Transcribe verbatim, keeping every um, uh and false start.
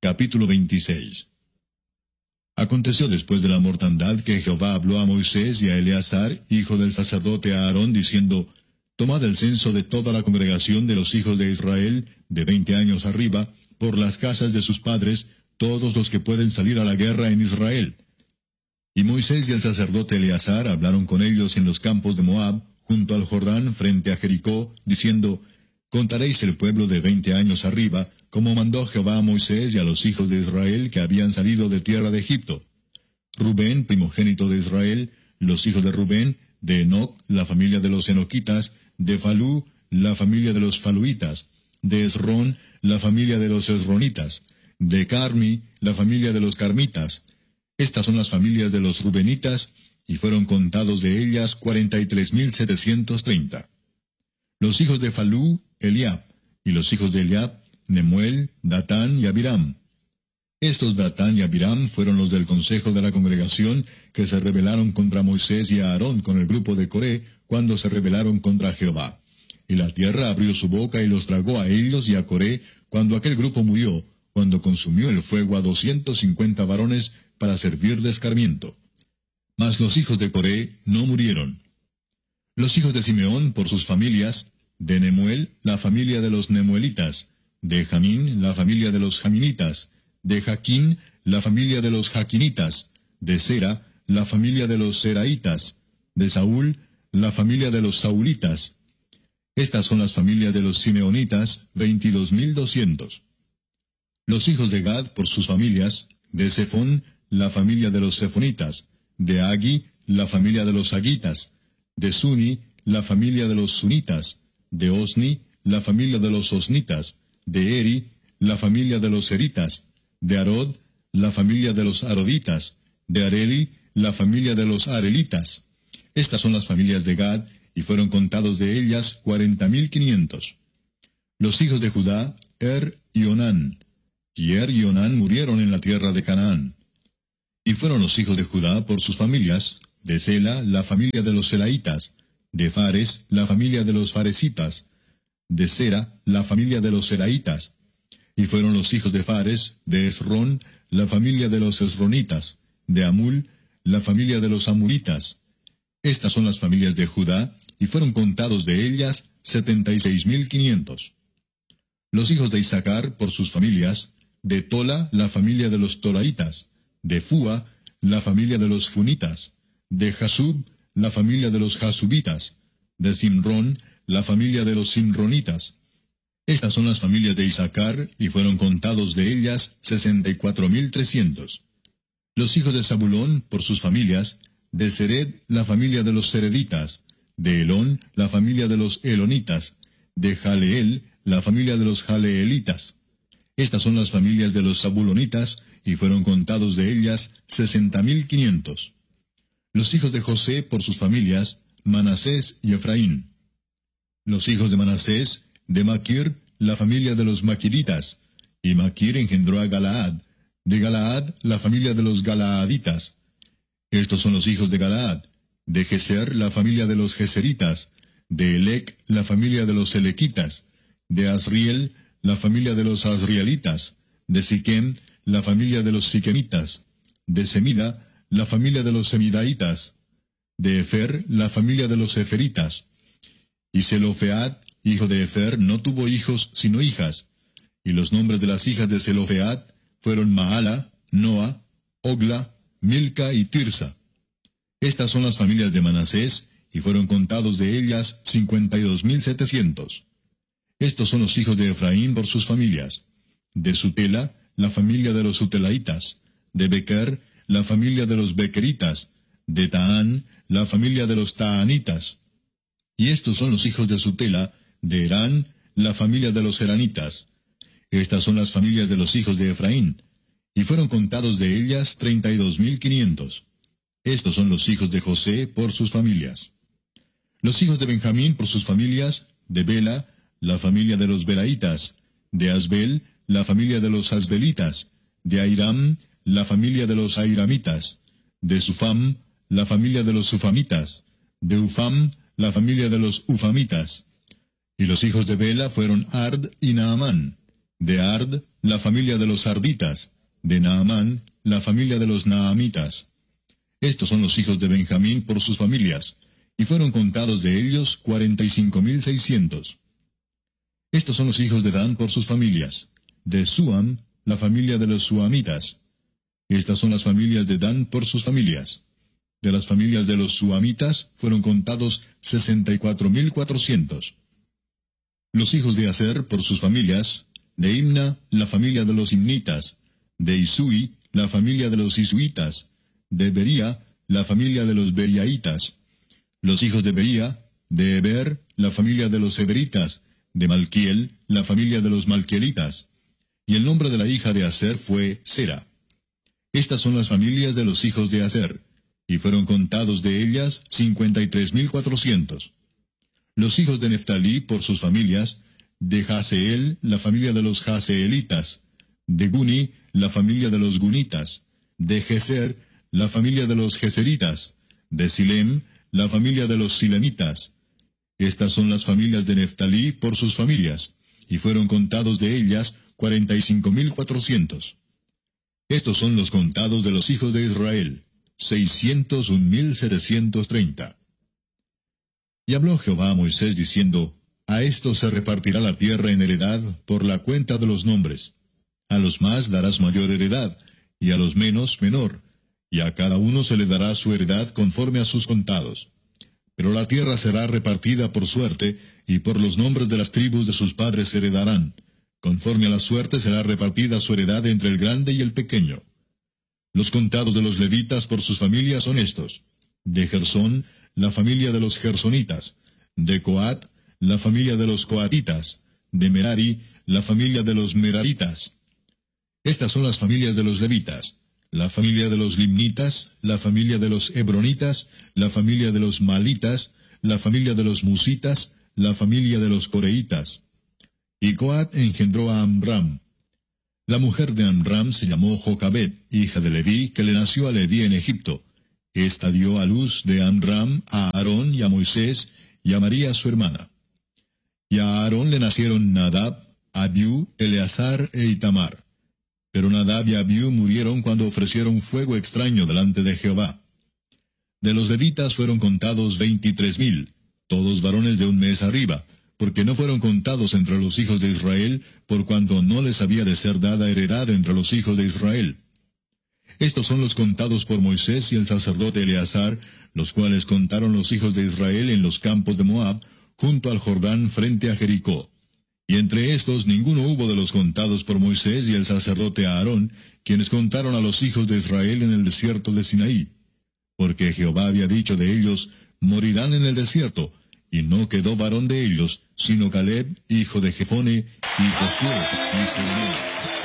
Capítulo veintiséis. Aconteció después de la mortandad que Jehová habló a Moisés y a Eleazar, hijo del sacerdote Aarón, diciendo, Tomad el censo de toda la congregación de los hijos de Israel, de veinte años arriba, por las casas de sus padres, todos los que pueden salir a la guerra en Israel. Y Moisés y el sacerdote Eleazar hablaron con ellos en los campos de Moab, junto al Jordán, frente a Jericó, diciendo, Contaréis el pueblo de veinte años arriba, como mandó Jehová a Moisés y a los hijos de Israel que habían salido de tierra de Egipto. Rubén, primogénito de Israel, los hijos de Rubén, de Enoc, la familia de los enoquitas, de Falú, la familia de los faluitas, de Esrón, la familia de los esronitas, de Carmi, la familia de los carmitas. Estas son las familias de los rubenitas, y fueron contados de ellas cuarenta y tres mil setecientos treinta. Los hijos de Falú, Eliab, y los hijos de Eliab, Nemuel, Datán y Abiram. Estos Datán y Abiram fueron los del consejo de la congregación que se rebelaron contra Moisés y Aarón con el grupo de Coré cuando se rebelaron contra Jehová. Y la tierra abrió su boca y los tragó a ellos y a Coré cuando aquel grupo murió, cuando consumió el fuego a doscientos cincuenta varones para servir de escarmiento. Mas los hijos de Coré no murieron. Los hijos de Simeón por sus familias, de Nemuel, la familia de los nemuelitas, de Jamín, la familia de los jaminitas, de Jaquín, la familia de los jaquinitas, de Sera, la familia de los seraitas, de Saúl, la familia de los saulitas. Estas son las familias de los simeonitas, veintidós mil doscientos. Los hijos de Gad por sus familias, de Zephón, la familia de los zephonitas, de Agi, la familia de los agitas, de Suni, la familia de los sunitas, de Osni, la familia de los osnitas, de Eri, la familia de los eritas, de Arod, la familia de los aroditas, de Areli, la familia de los arelitas. Estas son las familias de Gad, y fueron contados de ellas cuarenta mil quinientos. Los hijos de Judá, Er y Onán. Y Er y Onán murieron en la tierra de Canaán. Y fueron los hijos de Judá por sus familias, de Sela, la familia de los selaitas, de Fares, la familia de los faresitas, de Sera, la familia de los seraitas. Y fueron los hijos de Fares, de Esrón, la familia de los esronitas, de Amul, la familia de los amuritas. Estas son las familias de Judá, y fueron contados de ellas setenta y seis mil quinientos. Los hijos de Isaacar por sus familias, de Tola, la familia de los tolaitas, de Fua, la familia de los funitas, de Jasub, la familia de los jasubitas, de Simrón, la familia de los simronitas. Estas son las familias de Isaacar, y fueron contados de ellas sesenta y cuatro mil trescientos. Los hijos de Zabulón por sus familias, de Sered, la familia de los sereditas, de Elón, la familia de los elonitas, de Jaleel, la familia de los jaleelitas. Estas son las familias de los zabulonitas, y fueron contados de ellas sesenta mil quinientos. Los hijos de José por sus familias, Manasés y Efraín. Los hijos de Manasés, de Maquir, la familia de los maquiritas, y Maquir engendró a Galaad, de Galaad, la familia de los galaaditas. Estos son los hijos de Galaad, de Geser, la familia de los geseritas, de Elec, la familia de los elequitas, de Asriel, la familia de los asrielitas, de Siquem, la familia de los siquemitas, de Semida, la familia de los semidaitas, de Efer, la familia de los eferitas. Y Zelofead, hijo de Efer, no tuvo hijos sino hijas, y los nombres de las hijas de Zelofead fueron Maala, Noa, Ogla, Milca y Tirsa. Estas son las familias de Manasés, y fueron contados de ellas cincuenta y dos mil setecientos. Estos son los hijos de Efraín por sus familias. De Sutela, la familia de los sutelaitas, de Bequer, la familia de los bequeritas, de Taán, la familia de los taanitas. Y estos son los hijos de Sutela, de Herán, la familia de los heranitas. Estas son las familias de los hijos de Efraín, y fueron contados de ellas treinta y dos mil quinientos. Estos son los hijos de José por sus familias. Los hijos de Benjamín por sus familias, de Bela, la familia de los belaitas, de Asbel, la familia de los asbelitas, de Airam, la familia de los airamitas, de Sufam, la familia de los sufamitas, de Ufam, la familia de los ufamitas. Y los hijos de Bela fueron Ard y Naamán. De Ard, la familia de los arditas. De Naamán, la familia de los naamitas. Estos son los hijos de Benjamín por sus familias, y fueron contados de ellos cuarenta y cinco mil seiscientos. Estos son los hijos de Dan por sus familias. De Suam, la familia de los suamitas. Estas son las familias de Dan por sus familias. De las familias de los suamitas fueron contados sesenta y cuatro mil cuatrocientos. Los hijos de Aser por sus familias. De Imna, la familia de los imnitas. De Isui, la familia de los isuitas. De Bería, la familia de los beriaitas. Los hijos de Bería. De Eber, la familia de los eberitas. De Malquiel, la familia de los malquielitas. Y el nombre de la hija de Aser fue Sera. Estas son las familias de los hijos de Aser, y fueron contados de ellas cincuenta y tres mil cuatrocientos. Los hijos de Neftalí por sus familias. De Jaseel, la familia de los jaseelitas. De Guni, la familia de los gunitas. De Geser, la familia de los geseritas. De Silem, la familia de los silemitas. Estas son las familias de Neftalí por sus familias, y fueron contados de ellas cuarenta y cinco mil cuatrocientos. Estos son los contados de los hijos de Israel, seiscientos un mil setecientos treinta. Y habló Jehová a Moisés diciendo, a estos se repartirá la tierra en heredad por la cuenta de los nombres. A los más darás mayor heredad, y a los menos menor, y a cada uno se le dará su heredad conforme a sus contados. Pero la tierra será repartida por suerte, y por los nombres de las tribus de sus padres heredarán. Conforme a la suerte será repartida su heredad entre el grande y el pequeño. Los contados de los levitas por sus familias son estos. De Gersón, la familia de los gersonitas. De Coat, la familia de los coatitas. De Merari, la familia de los meraritas. Estas son las familias de los levitas. La familia de los limnitas, la familia de los hebronitas, la familia de los malitas, la familia de los musitas, la familia de los coreitas. Y Coat engendró a Amram. La mujer de Amram se llamó Jocabed, hija de Leví, que le nació a Leví en Egipto. Esta dio a luz de Amram a Aarón y a Moisés, y a María su hermana. Y a Aarón le nacieron Nadab, Abiú, Eleazar e Itamar. Pero Nadab y Abiú murieron cuando ofrecieron fuego extraño delante de Jehová. De los levitas fueron contados veintitrés mil, todos varones de un mes arriba, porque no fueron contados entre los hijos de Israel, por cuanto no les había de ser dada heredad entre los hijos de Israel. Estos son los contados por Moisés y el sacerdote Eleazar, los cuales contaron los hijos de Israel en los campos de Moab, junto al Jordán frente a Jericó. Y entre estos ninguno hubo de los contados por Moisés y el sacerdote Aarón, quienes contaron a los hijos de Israel en el desierto de Sinaí. Porque Jehová había dicho de ellos, morirán en el desierto, y no quedó varón de ellos, sino Caleb, hijo de Jefone, y Josué, hijo de Nun.